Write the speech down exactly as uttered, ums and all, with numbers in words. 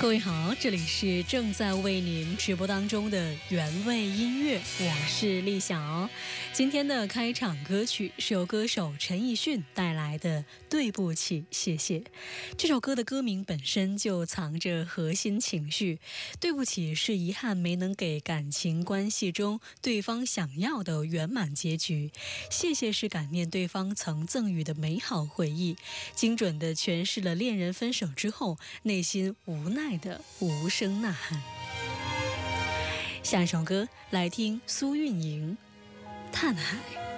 各位好，这里是正在为您直播当中的原味音乐，我是丽晓。今天的开场歌曲是由歌手陈奕迅带来的《对不起，谢谢》。这首歌的歌名本身就藏着核心情绪，对不起是遗憾没能给感情关系中对方想要的圆满结局，谢谢是感念对方曾赠予的美好回忆，精准地诠释了恋人分手之后内心无奈的无声呐喊。下一首歌来听苏运莹《叹海》。